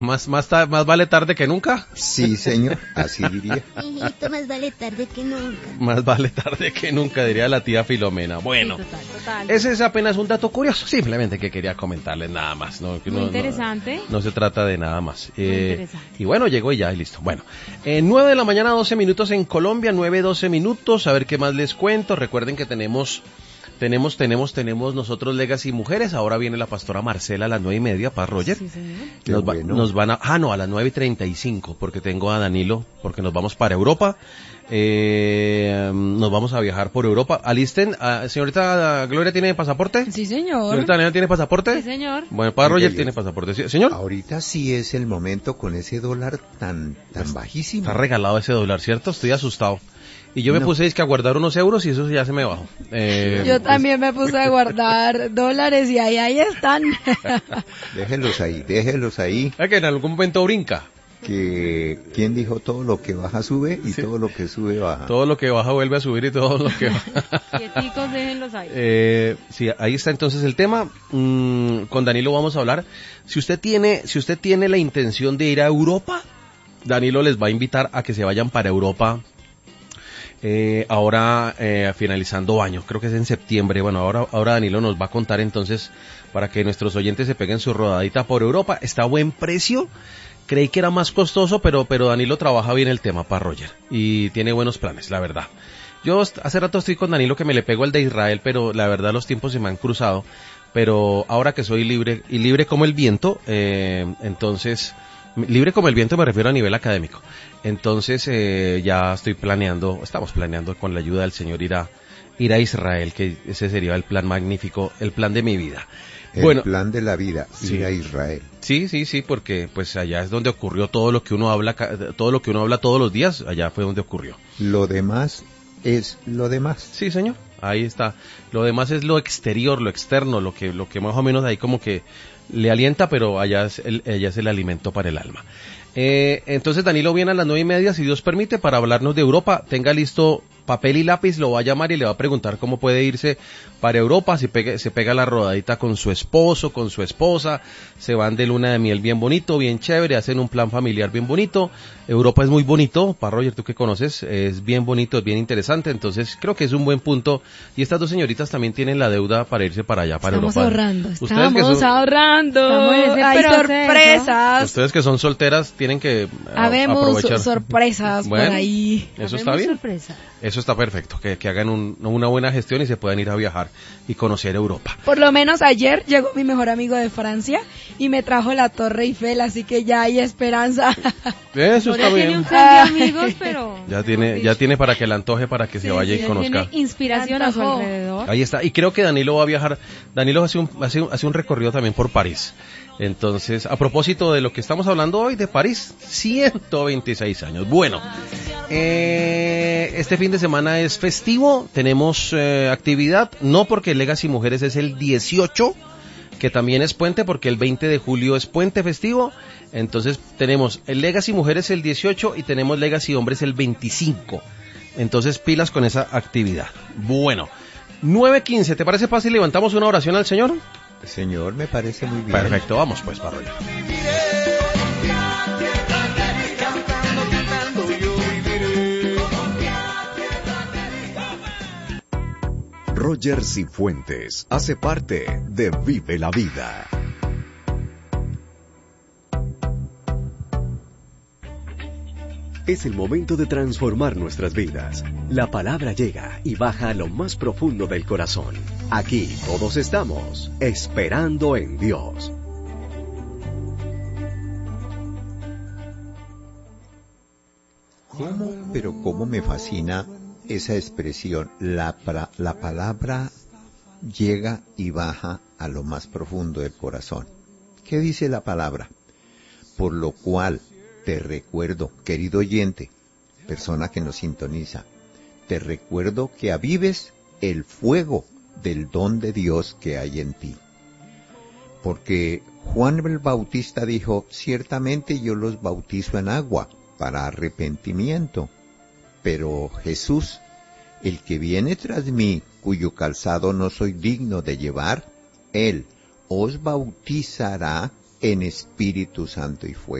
Más vale tarde que nunca. Sí, señor, así diría. Hijito, más vale tarde que nunca. Más vale tarde que nunca, diría la tía Filomena. Bueno, Sí, total. ese es apenas un dato curioso, simplemente que quería comentarles nada más. No, Muy interesante. No se trata de nada más. Muy interesante. Y bueno, llegó y ya, y listo. Bueno, 9 de la mañana, 12 minutos en Colombia, 9:12 minutos. A ver qué más les cuento. Recuerden que tenemos nosotros Legacy Mujeres. Ahora viene la pastora Marcela a las 9:30, para Roger. Sí, señor. Nos van a 9:35, porque tengo a Danilo, porque nos vamos para Europa. Nos vamos a viajar por Europa. Alisten, señorita Gloria, ¿tiene pasaporte? Sí, señor. ¿Señorita Daniela tiene pasaporte? Sí, señor. Bueno, para Roger tiene pasaporte. ¿Sí, señor? Ahorita sí es el momento con ese dólar tan bajísimo. Está regalado ese dólar, ¿cierto? Estoy asustado. Y yo me puse a guardar unos euros y eso ya se me bajó. Yo también me puse a guardar dólares y ahí están. Déjenlos ahí. Es que en algún momento brinca. Que ¿quién dijo todo lo que baja sube y todo lo que sube baja? Todo lo que baja vuelve a subir y todo lo que baja. Quieticos, déjenlos ahí. Sí, ahí está entonces el tema. Con Danilo vamos a hablar. Si usted tiene la intención de ir a Europa, Danilo les va a invitar a que se vayan para Europa. Ahora finalizando año, creo que es en septiembre. Bueno, ahora Danilo nos va a contar entonces para que nuestros oyentes se peguen su rodadita por Europa. Está a buen precio. Creí que era más costoso, pero Danilo trabaja bien el tema para Roger y tiene buenos planes, la verdad. Yo hace rato estoy con Danilo que me le pego al de Israel, pero la verdad los tiempos se me han cruzado. Pero ahora que soy libre y libre como el viento, entonces libre como el viento me refiero a nivel académico. Entonces ya estamos planeando con la ayuda del Señor ir a Israel, que ese sería el plan magnífico, el plan de mi vida. El plan de la vida, sí, ir a Israel. Sí, porque pues allá es donde ocurrió todo lo que uno habla todos los días, allá fue donde ocurrió. Lo demás es lo demás. Sí, señor, ahí está. Lo demás es lo exterior, lo externo, lo que más o menos ahí como que le alienta, pero allá es el alimento para el alma. Entonces Danilo viene a las 9:30, si Dios permite, para hablarnos de Europa. Tenga listo papel y lápiz, lo va a llamar y le va a preguntar cómo puede irse para Europa, se pega la rodadita con su esposo, con su esposa, se van de luna de miel bien bonito, bien chévere, hacen un plan familiar bien bonito. Europa es muy bonito, para Roger, tú que conoces, es bien bonito, es bien interesante, entonces creo que es un buen punto. Y estas dos señoritas también tienen la deuda para irse para allá, para Europa. Estamos ahorrando. Hay sorpresas. Ustedes que son solteras tienen que aprovechar. Sorpresas por ahí. Eso está bien. Eso está perfecto, que hagan una buena gestión y se puedan ir a viajar y conocer Europa. Por lo menos ayer llegó mi mejor amigo de Francia y me trajo la Torre Eiffel, así que ya hay esperanza. Eso está bien. Tiene un tren de amigos, pero ya tiene para que la antoje, para que se vaya y conozca. Tiene inspiración a su alrededor. Ahí está. Y creo que Danilo va a viajar. Danilo hace un recorrido también por París. Entonces, a propósito de lo que estamos hablando hoy de París, 126 años. Bueno, este fin de semana es festivo, tenemos actividad, no porque Legacy Mujeres es el 18, que también es puente, porque el 20 de julio es puente festivo. Entonces tenemos el Legacy Mujeres el 18 y tenemos Legacy Hombres el 25. Entonces pilas con esa actividad. Bueno, 9:15, ¿te parece fácil? ¿Levantamos una oración al Señor? Señor, me parece muy bien. Perfecto, vamos pues, para allá. Roger Cifuentes hace parte de Vive la Vida. Es el momento de transformar nuestras vidas. La palabra llega y baja a lo más profundo del corazón. Aquí todos estamos esperando en Dios. ¿Cómo me fascina esa expresión? La palabra llega y baja a lo más profundo del corazón. ¿Qué dice la palabra? Por lo cual te recuerdo, querido oyente, persona que nos sintoniza, te recuerdo que avives el fuego del don de Dios que hay en ti. Porque Juan el Bautista dijo, ciertamente yo los bautizo en agua para arrepentimiento, pero Jesús, el que viene tras mí, cuyo calzado no soy digno de llevar, él os bautizará en Espíritu Santo y fuego.